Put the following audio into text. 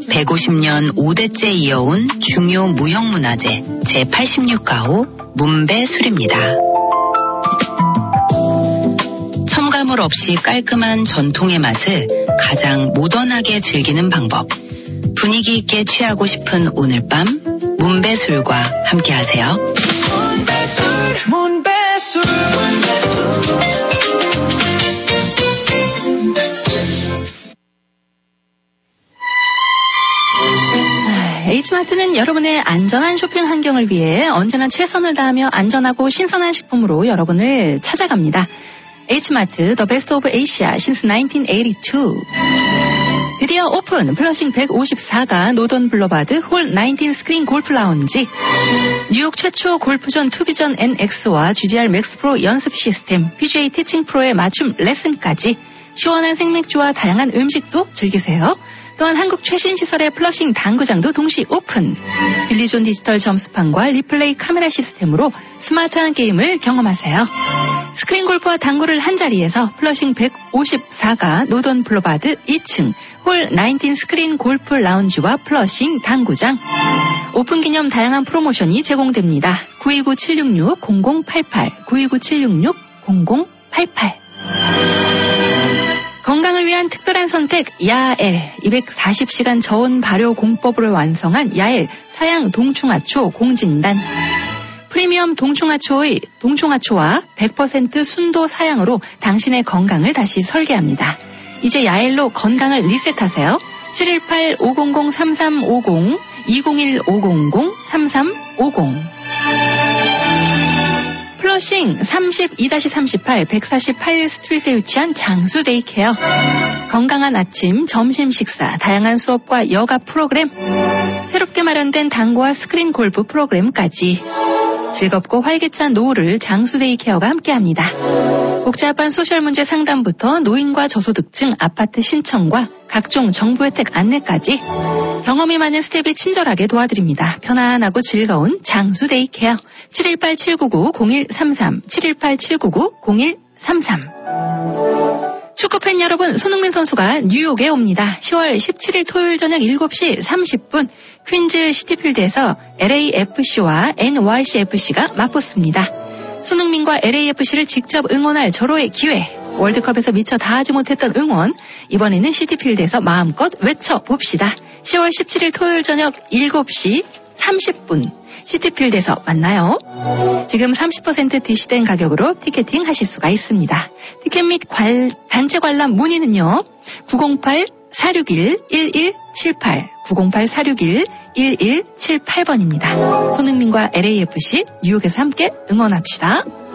150년 5대째 이어온 중요 무형문화재 제86가호 문배술입니다. 첨가물 없이 깔끔한 전통의 맛을 가장 모던하게 즐기는 방법. 분위기 있게 취하고 싶은 오늘 밤 문배술과 함께하세요. 문배술. H마트는 여러분의 안전한 쇼핑 환경을 위해 언제나 최선을 다하며 안전하고 신선한 식품으로 여러분을 찾아갑니다. H마트 The Best of Asia since 1982. 드디어 오픈 플러싱 154가 노던 블러바드 홀 19 스크린 골프 라운지. 뉴욕 최초 골프존 투비전 NX와 GDR 맥스 프로 연습 시스템, PGA 티칭 프로의 맞춤 레슨까지 시원한 생맥주와 다양한 음식도 즐기세요. 또한 한국 최신 시설의 플러싱 당구장도 동시 오픈. 빌리존 디지털 점수판과 리플레이 카메라 시스템으로 스마트한 게임을 경험하세요. 스크린 골프와 당구를 한자리에서 플러싱 154가 노던 블러바드 2층 홀 19 스크린 골프 라운지와 플러싱 당구장. 오픈 기념 다양한 프로모션이 제공됩니다. 929-766-0088 929-766-0088. 건강을 위한 특별한 선택 야엘 240시간 저온 발효 공법으로 완성한 야엘 사양 동충하초 공진단. 프리미엄 동충하초와 100% 순도 사양으로 당신의 건강을 다시 설계합니다. 이제 야엘로 건강을 리셋하세요. 718-500-3350 201-500-3350. 플러싱 32-38 148 스트릿에 위치한 장수 데이케어. 건강한 아침, 점심 식사, 다양한 수업과 여가 프로그램, 새롭게 마련된 당구와 스크린 골프 프로그램까지 즐겁고 활기찬 노후를 장수 데이케어가 함께합니다. 복잡한 소셜 문제 상담부터 노인과 저소득층 아파트 신청과 각종 정부 혜택 안내까지 경험이 많은 스텝이 친절하게 도와드립니다. 편안하고 즐거운 장수 데이케어. 718-799-0133 718-799-0133. 축구팬 여러분, 손흥민 선수가 뉴욕에 옵니다. 10월 17일 토요일 저녁 7시 30분 퀸즈 시티필드에서 LAFC와 NYCFC가 맞붙습니다. 손흥민과 LAFC를 직접 응원할 절호의 기회. 월드컵에서 미처 다하지 못했던 응원, 이번에는 시티필드에서 마음껏 외쳐봅시다. 10월 17일 토요일 저녁 7시 30분 시티필드에서 만나요. 지금 30% DC된 가격으로 티켓팅 하실 수가 있습니다. 티켓 및 단체 관람 문의는요. 908-461-1178 908-461-1178번입니다. 손흥민과 LAFC 뉴욕에서 함께 응원합시다.